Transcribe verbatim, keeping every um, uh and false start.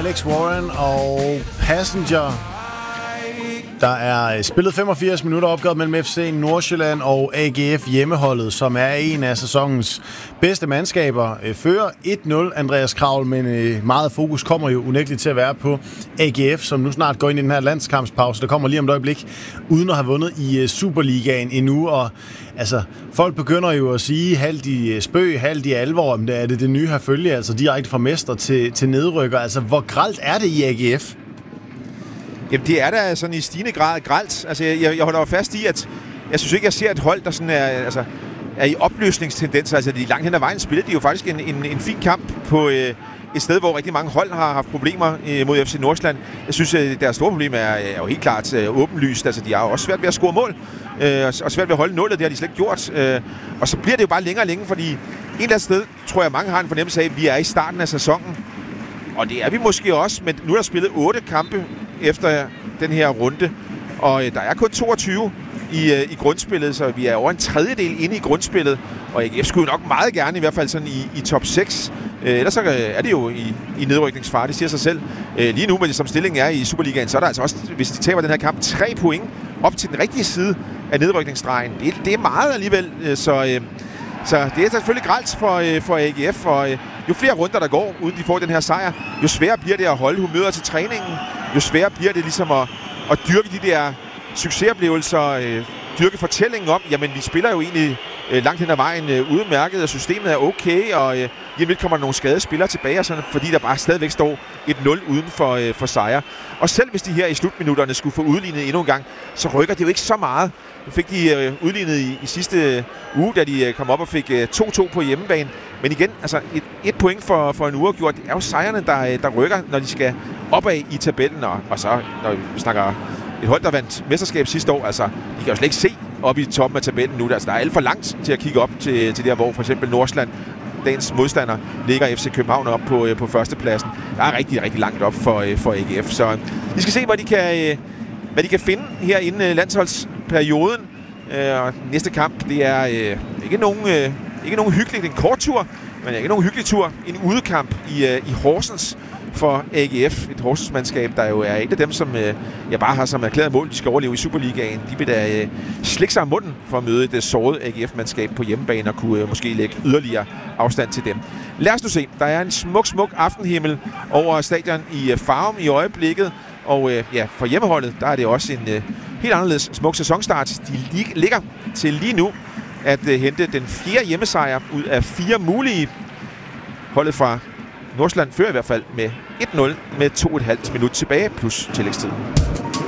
Alex Warren og Passenger. Der er spillet femogfirs minutter opgået mellem F C Nordsjælland og A G F hjemmeholdet, som er en af sæsonens bedste mandskaber. Fører et nul Andreas Kravl, men meget fokus kommer jo unægteligt til at være på A G F, som nu snart går ind i den her landskampspause. Der kommer lige om et øjeblik, uden at have vundet i Superligaen endnu. Og altså, folk begynder jo at sige halvt i spøg, halvt i alvor, om det er det, det nye her følge, altså direkte fra mester til, til nedrykker. Altså, hvor grelt er det i A G F? Jamen, det er da sådan i stigende grad grelt. Altså, jeg, jeg holder jo fast i, at jeg synes ikke, jeg ser et hold, der sådan er, altså, er i opløsningstendenser. Altså, de langt hen ad vejen spillede de jo faktisk en, en, en fin kamp på øh, et sted, hvor rigtig mange hold har haft problemer øh, mod F C Nordsjælland. Jeg synes, at deres store problem er, er jo helt klart øh, åbenlyst. Altså, de har jo også svært ved at score mål, øh, og svært ved at holde nullet. Det har de slet ikke gjort. Øh, og så bliver det jo bare længere og længere, fordi et eller andet sted, tror jeg, mange har en fornemmelse af, at vi er i starten af sæsonen. Og det er vi måske også, men nu er der spillet otte kampe efter den her runde, og øh, der er kun toogtyve i, øh, i grundspillet, så vi er over en tredjedel inde i grundspillet, og A G F skulle jo nok meget gerne, i hvert fald sådan i, i top seks. Øh, ellers så øh, er det jo i, i nedrykningsfare, det siger sig selv. Øh, lige nu, men som stillingen er i Superligaen, så er der altså også, hvis de taber den her kamp, tre point op til den rigtige side af nedrykningsstregen. Det, det er meget alligevel, øh, så... Øh, Så det er selvfølgelig grelt for, øh, for A G F, og øh, jo flere runder der går, uden de får den her sejr, jo sværere bliver det at holde humøret til træningen, jo sværere bliver det ligesom at, at dyrke de der succesoplevelser, øh, dyrke fortællingen om, jamen vi spiller jo egentlig øh, langt hen ad vejen øh, udmærket, og systemet er okay, og øh, hjemme kommer der nogle skadede spillere tilbage, og sådan, fordi der bare stadigvæk står et nul uden for, øh, for sejr. Og selv hvis de her i slutminutterne skulle få udlignet endnu en gang, så rykker det jo ikke så meget. Nu fik de øh, udlignet i, i sidste uge, da de øh, kom op og fik øh, to to på hjemmebane. Men igen, altså et, et point for, for en uafgjort. Det er jo sejrene, der, der rykker, når de skal opad i tabellen. Og, og så, når vi snakker et hold, der vandt mesterskab sidste år, altså, de kan jo slet ikke se op i toppen af tabellen nu. Altså, der er alt for langt til at kigge op til, til der, hvor for eksempel Nordsjælland, dagens modstander, ligger F C København op på, på førstepladsen. Der er rigtig, rigtig langt op for, for A G F. Så vi skal se, hvad de kan, hvad de kan finde her inden landsholdsperioden. Og næste kamp, det er øh, ikke nogen, øh, ikke nogen hyggelig, det er en kort tur, men ikke nogen hyggelig tur. En udekamp i, øh, i Horsens for A G F. Et Horsens-mandskab, der jo er et af dem, som øh, jeg bare har som erklæret mål, de skal overleve i Superligaen. De vil da øh, slikke sig om munden for at møde et såret A G F-mandskab på hjemmebane og kunne øh, måske lægge yderligere afstand til dem. Lad os nu se. Der er en smuk, smuk aftenhimmel over stadion i øh, Farum i øjeblikket. Og øh, ja, for hjemmeholdet, der er det også en øh, helt anderledes smuk sæsonstart. De lig- ligger til lige nu at øh, hente den fjerde hjemmesejr ud af fire mulige. Holdet fra Nordsjælland fører i hvert fald med et nul med to og et halvt minut tilbage plus tillægstid.